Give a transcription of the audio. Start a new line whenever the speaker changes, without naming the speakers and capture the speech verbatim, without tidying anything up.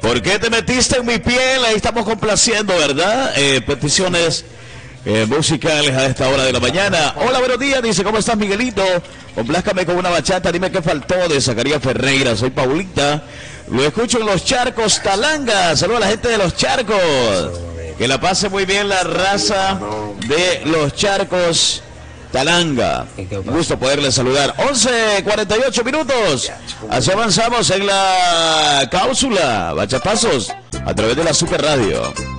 ¿Por qué te metiste en mi piel? Ahí estamos complaciendo, ¿verdad? Eh, peticiones eh, musicales a esta hora de la mañana. Hola, buenos días, dice, ¿cómo estás, Miguelito? Complázcame con una bachata, dime qué faltó, de Zacarías Ferreira. Soy Paulita, lo escucho en Los Charcos, Talanga. Saludos a la gente de Los Charcos. Que la pase muy bien la raza de Los Charcos, Talanga. Un gusto poderles saludar. once cuarenta y ocho minutos. Así avanzamos en la cápsula Bachatazos a través de la Super Radio.